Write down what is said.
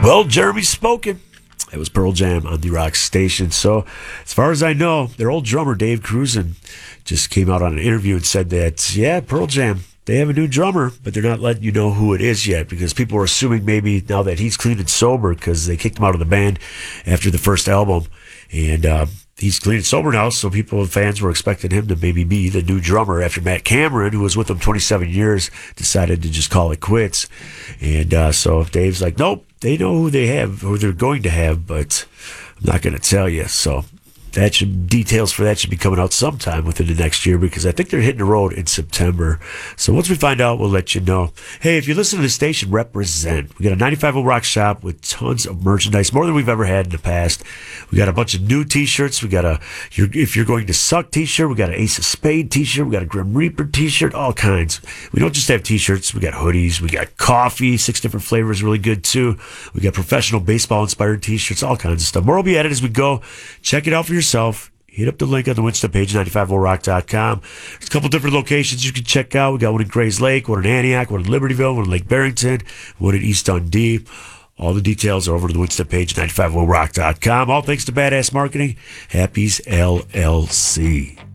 Well, Jeremy's spoken. It was Pearl Jam on the Rock Station. So, as far as I know, their old drummer, Dave Cruzen, just came out on an interview and said that, yeah, Pearl Jam, they have a new drummer, but they're not letting you know who it is yet because people are assuming maybe now that he's clean and sober because they kicked him out of the band after the first album. And he's clean and sober now, so fans were expecting him to maybe be the new drummer after Matt Cameron, who was with them 27 years, decided to just call it quits. And so Dave's like, nope, they know who they have, who they're going to have, but I'm not going to tell you. So details for that should be coming out sometime within the next year because I think they're hitting the road in September. So once we find out, we'll let you know. Hey, if you listen to the station, represent. We got a 95 Rock shop with tons of merchandise, more than we've ever had in the past. We got a bunch of new t-shirts. We got If You're Going to Suck t-shirt. We got an Ace of Spade t-shirt. We got a Grim Reaper t-shirt, all kinds. We don't just have t-shirts. We got hoodies. We got coffee, 6 different flavors, really good too. We got professional baseball-inspired t-shirts, all kinds of stuff. More will be added as we go. Check it out for yourself. Hit up the link on the Winstep page, 95rock.com. There's a couple different locations you can check out. We got one in Grays Lake, one in Antioch, one in Libertyville, one in Lake Barrington, one in East Dundee. All the details are over to the Winstep page, 95rock.com. All thanks to Badass Marketing. Happy's LLC.